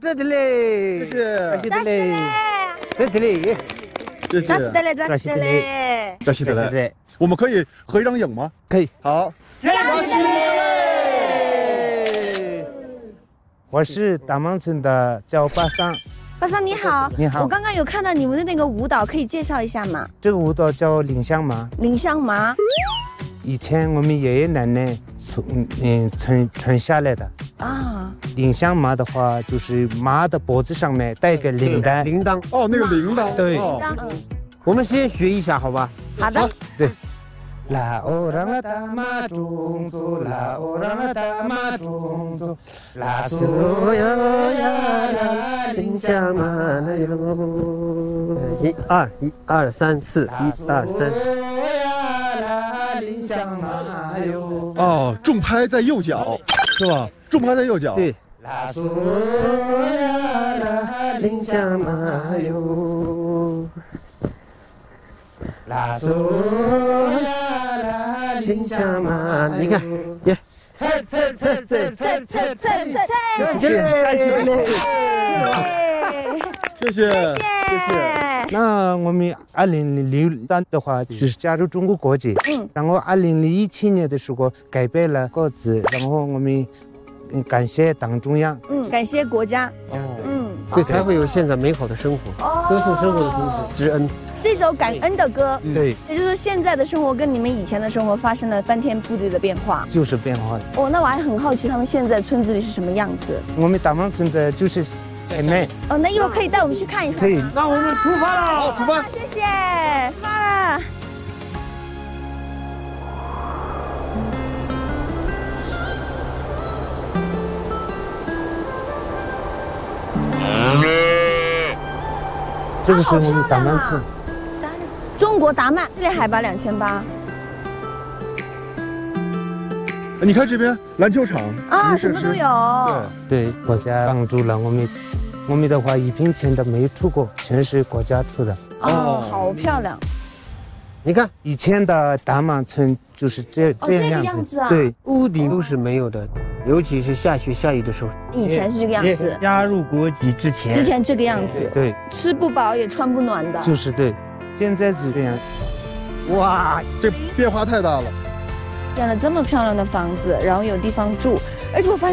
这的嘞， 谢谢， 这的嘞，这的嘞， 谢谢， 扎实的嘞，扎实的嘞， 扎实的嘞。我们可以合一张影吗？ 可以。 好， 扎实的嘞。我是大芒村的叫巴桑。 巴桑你好， 你好。 我刚刚有看到你们的那个舞蹈，可以介绍一下吗？ 这个舞蹈叫领香麻。 领香麻。 以前我们爷爷奶奶传下来的啊。领香麻的话，就是麻的脖子上面带个铃铛。 铃铛哦，那个铃铛。 对。 我们先学一下，好吧？ 好的。 对。La orang tama jungzo, la orang tama jungzo, la soya la 林香麻那有1、2、1、2、3、4，1、2、3。 哦，重拍在右脚，是吧？重拍在右脚。 对。 La soya la 林香麻哟。La soya。林香麻，你看，耶！ 菜， 谢谢。 那我们2003的话，就是加入中国国籍。然后2017年的时候改变了国字，然后我们感谢党中央， 感谢国家， 对，才会有现在美好的生活。歌颂生活的同时，知恩。 是一首感恩的歌。 对， 也就是说，现在的生活跟你们以前的生活发生了翻天覆地的变化。 就是变化。 哦，那我还很好奇，他们现在村子里是什么样子？ 我们大芒村的就是前面。 哦，那一会儿可以带我们去看一下。 可以。 那我们出发了。 好，出发。 谢谢，出发了。 这个是我们达曼村， 中国达曼，这里海拔2800。 你看这边篮球场啊，什么都有。 对，国家帮助了我们。我们的话1分钱都没出过，全是国家出的。 哦，好漂亮。 你看以前的达曼村就是这样子啊。对， 屋顶都是没有的。尤其是下雪下雨的时候， 以前是这个样子。 加入国籍之前这个样子， 对， 吃不饱也穿不暖的， 就是对。现在是这样， 哇，这变化太大了。 建了这么漂亮的房子，然后有地方住，而且我发现。